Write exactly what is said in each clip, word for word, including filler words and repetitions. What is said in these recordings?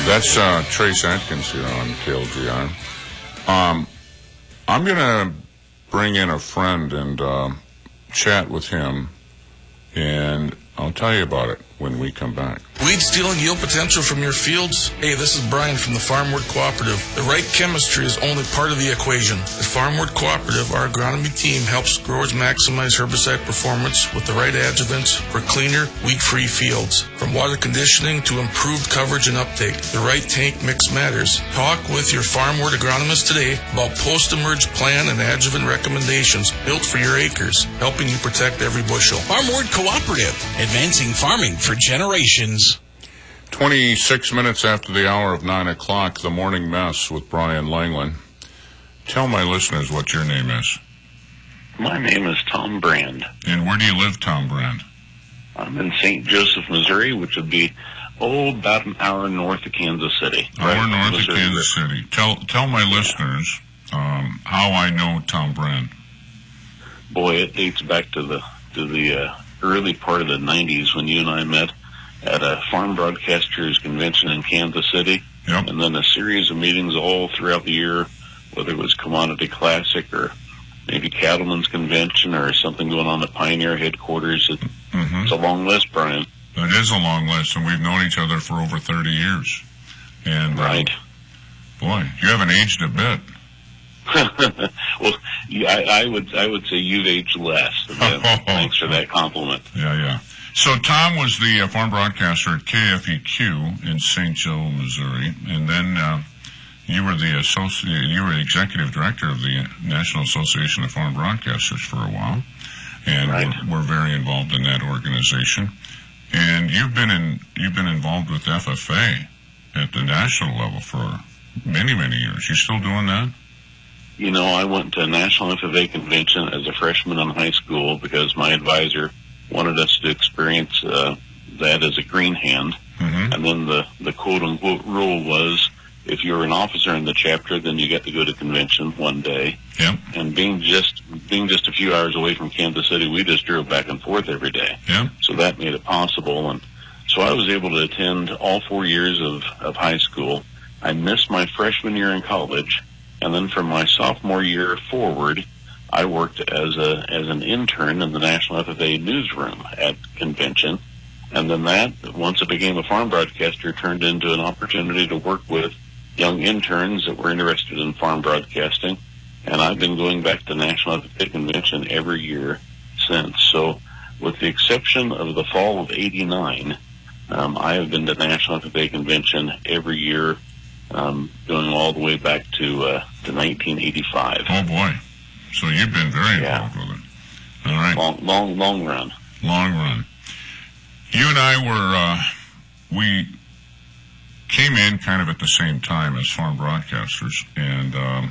That's uh, Trace Atkins here on K L G R. Um, I'm going to bring in a friend and uh, chat with him, and I'll tell you about it when we come back. Weed stealing yield potential from your fields? Hey, this is Brian from the Farmwood Cooperative. The right chemistry is only part of the equation. At Farmwood Cooperative, our agronomy team helps growers maximize herbicide performance with the right adjuvants for cleaner, weed-free fields. From water conditioning to improved coverage and uptake, the right tank mix matters. Talk with your Farmwood agronomist today about post-emerge plan and adjuvant recommendations built for your acres, helping you protect every bushel. Farmwood Cooperative, advancing farming for generations. twenty-six minutes after the hour of nine o'clock, the Morning Mess with Brian Langland. Tell my listeners what your name is. My name is Tom Brand. And where do you live, Tom Brand? I'm in Saint Joseph, Missouri, which would be, oh, about an hour north of Kansas City. Hour right north of Missouri Kansas River. City. Tell tell my listeners um, how I know Tom Brand. Boy, it dates back to the to the uh, early part of the nineties when you and I met at a Farm Broadcasters convention in Kansas City. Yep. And then a series of meetings all throughout the year, whether it was Commodity Classic or maybe Cattlemen's Convention or something going on at Pioneer headquarters. It, Mm-hmm. It's a long list, Brian. It is a long list, and we've known each other for over thirty years. And, Right. Uh, boy, you haven't aged a bit. Well, yeah, I, I would I would say you've aged less. Uh, Thanks for that compliment. Yeah, yeah. So Tom was the uh, farm broadcaster at K F E Q in Saint Joe, Missouri, and then uh, you were the associate, you were the executive director of the National Association of Farm Broadcasters for a while, and Right. we're, we're very involved in that organization. And you've been in you've been involved with F F A at the national level for many many years. You still doing that? You know, I went to a National F F A convention as a freshman in high school because my advisor wanted us to experience uh, that as a green hand. Mm-hmm. And then the, the quote-unquote rule was if you were an officer in the chapter, then you got to go to convention one day. Yep. And being just being just a few hours away from Kansas City, we just drove back and forth every day. Yep. So that made it possible. And so I was able to attend all four years of, of high school. I missed my freshman year in college. And then from my sophomore year forward, I worked as a as an intern in the National F F A newsroom at convention. And then that, once I became a farm broadcaster, turned into an opportunity to work with young interns that were interested in farm broadcasting. And I've been going back to National F F A convention every year since. So with the exception of the fall of eighty-nine, um, I have been to National F F A convention every year, um, going all the way back to, uh, to nineteen eighty-five. Oh boy! So you've been very Yeah. involved with it. All right. Long, long, long run. Long run. You and I were, uh, we came in kind of at the same time as farm broadcasters, and um,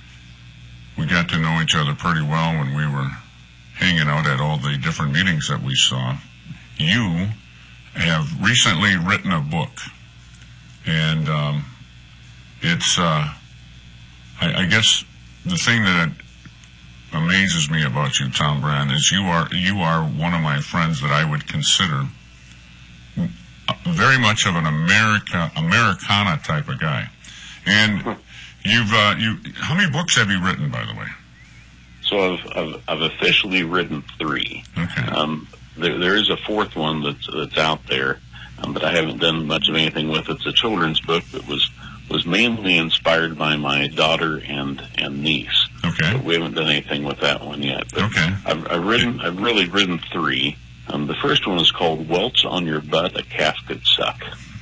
we got to know each other pretty well when we were hanging out at all the different meetings that we saw. You have recently written a book, and um, it's, uh, I, I guess the thing that amazes me about you, Tom Brand, is you are you are one of my friends that I would consider very much of an America Americana type of guy. And you've uh, you how many books have you written, by the way? So I've I've, I've officially written three. Okay. Um, there there is a fourth one that's that's out there, um, but I haven't done much of anything with it. It's a children's book that was was mainly inspired by my daughter and and niece. Okay. But we haven't done anything with that one yet. But Okay. I've, I've written I've really written three. Um, the first one is called "Welts on Your Butt, a Calf Could Suck,"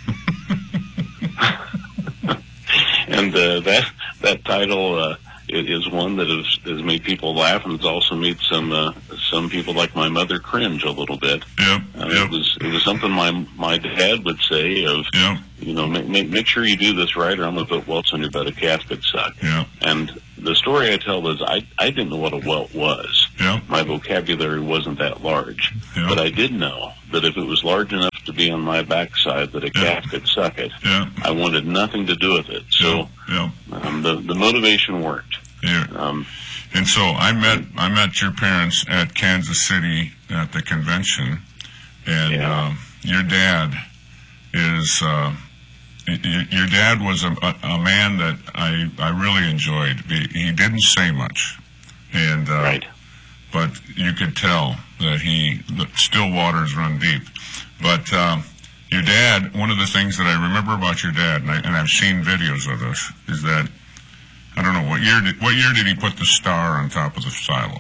and uh, that that title uh, is one that has, has made people laugh, and it's also made some uh, some people like my mother cringe a little bit. Yep. Uh, Yep. It was it was something my my dad would say of, Yep. you know, make, make make sure you do this right, or I'm gonna put welts on your butt, a calf could suck. Yep. And the story I tell is I I didn't know what a welt was. Yep. My vocabulary wasn't that large, Yep. but I did know that if it was large enough to be on my backside, that a calf could suck it. Yep. I wanted nothing to do with it. So Yep. um, the the motivation worked. Yeah. Um, And so I met I met your parents at Kansas City at the convention, and Yeah. um, your dad is uh, y- your dad was a, a, a man that I I really enjoyed. He, he didn't say much, and uh, Right. but you could tell that he the still waters run deep. But um, your dad, one of the things that I remember about your dad, and, I, and I've seen videos of this, is that I don't know what year did what year did he put the star on top of the silo?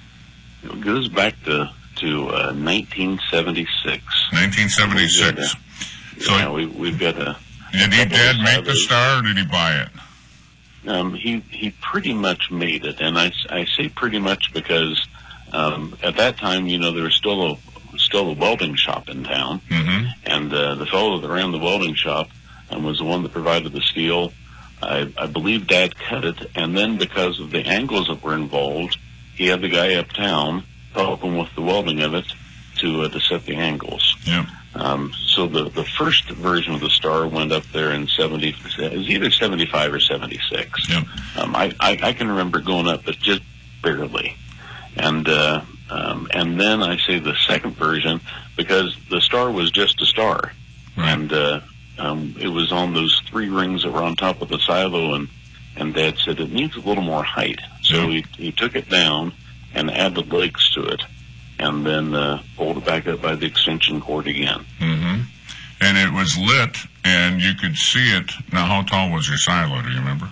It goes back to to uh, nineteen seventy-six. nineteen seventy-six. So yeah, we, we've got a. Did your couple dad of make the silos. star, or did he buy it? Um, he he pretty much made it, and I, I say pretty much because um, at that time, you know, there was still a still a welding shop in town, Mm-hmm. and uh, the fellow that ran the welding shop um, was the one that provided the steel. I, I believe Dad cut it, and then because of the angles that were involved, he had the guy uptown help him with the welding of it to uh, to set the angles. Yep. Um, so the, the first version of the star went up there in seventy. It was either seventy-five or seventy-six. Yep. Um, I, I I can remember going up, but just barely. And uh, um, and then I say the second version because the star was just a star, Right. and uh, um, it was on those three rings that were on top of the silo, and and Dad said it needs a little more height, so Yep. he he took it down and added legs to it, and then uh, pulled it back up by the extension cord again. Mm-hmm. And it was lit, and you could see it. Now, how tall was your silo? Do you remember?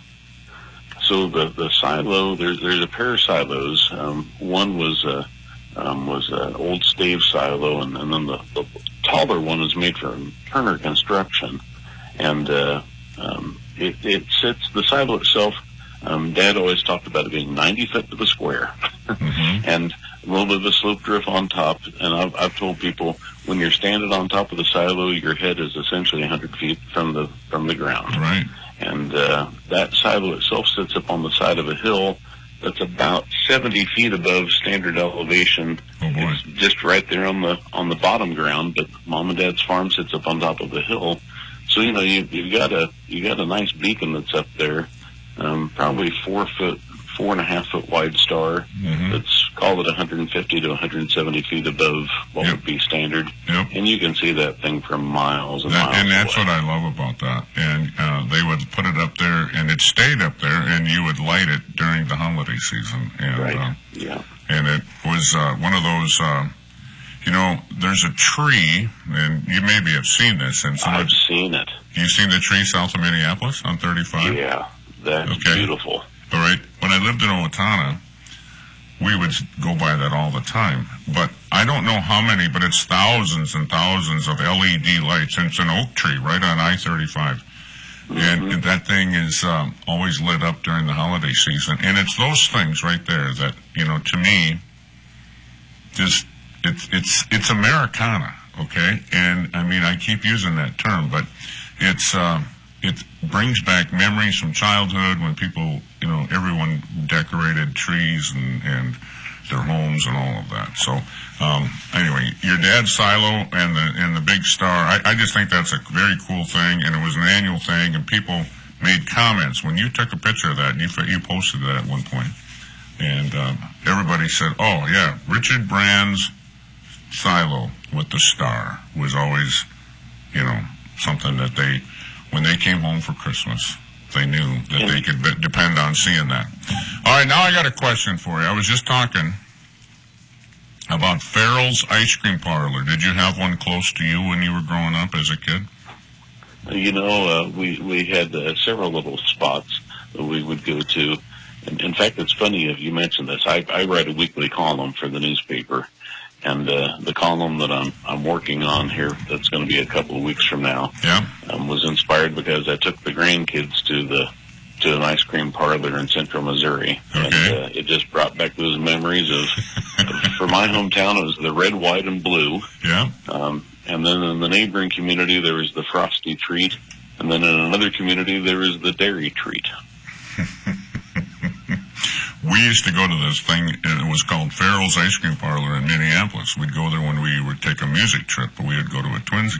So the the silo, there's there's a pair of silos. Um, one was a um, was an old stave silo, and, and then the, the taller one is made from Turner Construction, and uh, um, it, it sits. The silo itself, um, Dad always talked about it being ninety foot to the square, Mm-hmm. and a little bit of a slope drift on top. And I've, I've told people when you're standing on top of the silo, your head is essentially one hundred feet from the from the ground. Right. And uh, that silo itself sits up on the side of a hill that's about seventy feet above standard elevation. Oh, boy. It's just right there on the on the bottom ground, but Mom and Dad's farm sits up on top of the hill. So you know you you've got a you got a nice beacon that's up there, um, probably four foot, four and a half foot wide star. Mhm. That's call it one hundred fifty to one hundred seventy feet above what Yep. would be standard, Yep. and you can see that thing from miles and That, miles and that's away. what I love about that. And uh, they would put it up there, and it stayed up there, and you would light it during the holiday season. And Right. uh, Yeah. and it was uh, one of those. Uh, you know, there's a tree, and you maybe have seen this. And some of, I've seen it. you seen the tree south of Minneapolis on thirty-five? Yeah, that's Okay. beautiful. All right. When I lived in Owatonna, we would go by that all the time. But I don't know how many, but it's thousands and thousands of L E D lights. And it's an oak tree right on I thirty-five. And, and that thing is um, always lit up during the holiday season. And it's those things right there that, you know, to me, just it's it's it's Americana, okay? And I mean, I keep using that term, but it's uh, it brings back memories from childhood when people, you know, everyone decorated trees and and their homes and all of that. So um, anyway, your dad's silo and the and the big star, I, I just think that's a very cool thing, and it was an annual thing, and people made comments when you took a picture of that. And you you posted that at one point. And um, everybody said, oh, yeah, Richard Brand's silo with the star was always, you know, something that they, when they came home for Christmas, they knew that they could be- depend on seeing that. All right, now I got a question for you. I was just talking about Farrell's Ice Cream Parlor. Did you have one close to you when you were growing up as a kid? You know, uh, we we had uh, several little spots that we would go to. In, in fact, it's funny if you mentioned this. I, I write a weekly column for the newspaper, and uh, the column that I'm I'm working on here, that's going to be a couple of weeks from now, Yeah. um, was inspired because I took the grandkids to the to an ice cream parlor in Central Missouri, and Okay. uh, it just brought back those memories of. For my hometown, it was the red, white, and blue. Yeah. Um, and then in the neighboring community, there was the Frosty Treat. And then in another community, there was the Dairy Treat. We used to go to this thing, and it was called Farrell's Ice Cream Parlor in Minneapolis. We'd go there when we would take a music trip, but we would go to a Twins